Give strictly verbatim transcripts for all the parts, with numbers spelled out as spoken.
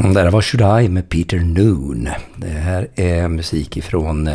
Mm, det var Should I med Peter Noon. Det här är musik ifrån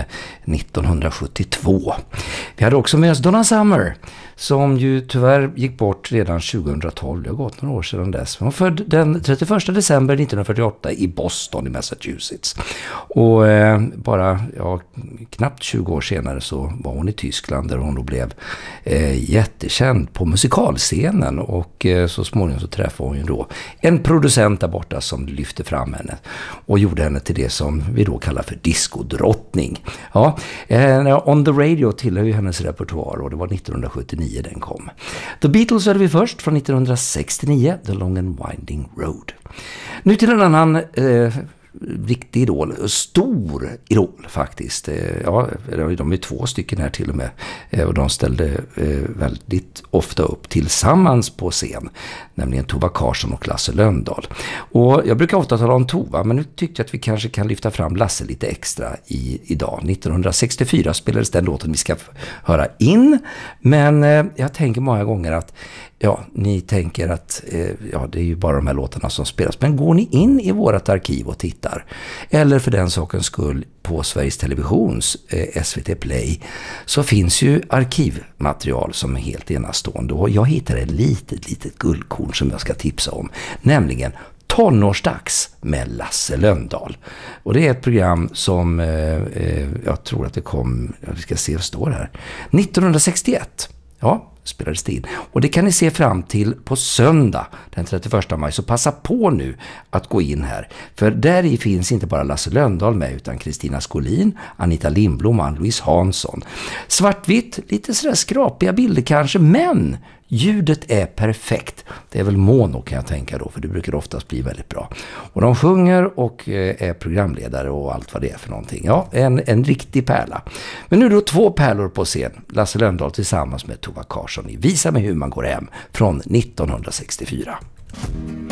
nittonhundrasjuttiotvå. Vi hade också med oss Donna Summer, som ju tyvärr gick bort redan tjugotolv. Det har gått några år sedan dess. Hon var född den trettioförsta december nittonhundrafyrtioåtta i Boston i Massachusetts. Och eh, bara ja, knappt tjugo år senare så var hon i Tyskland, där hon då blev eh, jättekänd på musikalscenen. Och eh, så småningom så träffade hon ju då en producent där borta som lyfte fram henne och gjorde henne till det som vi då kallar för diskodrottning. Ja, eh, On the Radio tillhör ju hennes repertoar, och det var nittonhundrasjuttionio den kom. The Beatles hörde vi först från nittonhundrasextionio, The Long and Winding Road. Nu till en annan eh, riktig idol, stor idol faktiskt. Ja, de är två stycken här till och med, och de ställde väldigt ofta upp tillsammans på scen, nämligen Tova Karsson och Lasse Lönndahl. Och jag brukar ofta tala om Tova, men nu tyckte jag att vi kanske kan lyfta fram Lasse lite extra i, idag. nittonhundrasextiofyra spelades den låten vi ska höra in, men jag tänker många gånger att ja, ni tänker att eh, ja, det är ju bara de här låtarna som spelas. Men går ni in i vårat arkiv och tittar, eller för den sakens skull på Sveriges Televisions eh, S V T Play, så finns ju arkivmaterial som är helt enastående. Och jag hittade ett litet, litet guldkorn som jag ska tipsa om, nämligen Tonårsdags med Lasse Lönndahl. Och det är ett program som eh, eh, jag tror att det kom, vi ska se vad står här, nittonhundrasextioett. Ja, spelades det in. Och det kan ni se fram till på söndag den trettioförsta maj. Så passa på nu att gå in här. För där i finns inte bara Lasse Lönndahl med, utan Kristina Skolin, Anita Lindblom och Ann-Louise Hansson. Svartvitt, lite sådär skrapiga bilder kanske, men ljudet är perfekt. Det är väl mono kan jag tänka då, för det brukar oftast bli väldigt bra. Och de sjunger och är programledare och allt vad det är för någonting. Ja, en, en riktig pärla. Men nu då två pärlor på scen. Lasse Lönndahl tillsammans med Tova Karsson i Visa mig hur man går hem från nittonhundrasextiofyra.